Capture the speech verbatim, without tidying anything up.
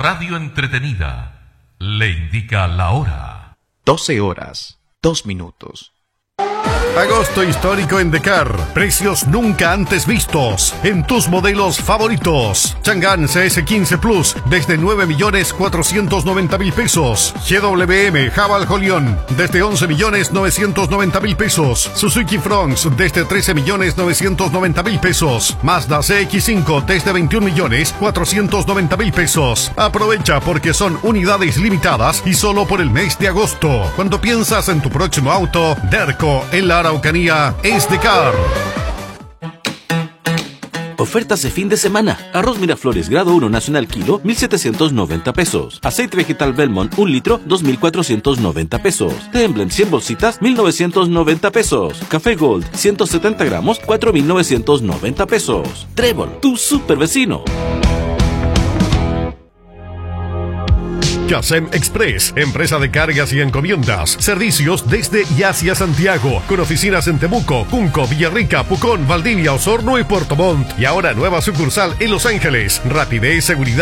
radio entretenida le indica la hora. doce horas, dos minutos. Agosto histórico en Decar. Precios nunca antes vistos en tus modelos favoritos. Chang'an C S quince Plus desde nueve millones cuatrocientos noventa mil pesos. G W M Jabal Jolion desde once millones novecientos noventa mil pesos. Suzuki Fronx desde trece millones novecientos noventa mil pesos. Mazda C X cinco desde veintiún millones cuatrocientos noventa mil pesos. Aprovecha porque son unidades limitadas y solo por el mes de agosto. Cuando piensas en tu próximo auto, Derco en la Araucanía es Decar. Ofertas de fin de semana. Arroz Miraflores grado uno nacional kilo, mil setecientos noventa pesos. Aceite vegetal Belmont un litro, dos mil cuatrocientos noventa pesos. Té Emblem cien bolsitas, mil novecientos noventa pesos. Café Gold ciento setenta gramos, cuatro mil novecientos noventa pesos. Trébol, tu super vecino. Casem Express, empresa de cargas y encomiendas, servicios desde y hacia Santiago, con oficinas en Temuco, Cunco, Villarrica, Pucón, Valdivia, Osorno y Puerto Montt, y ahora nueva sucursal en Los Ángeles. Rapidez, seguridad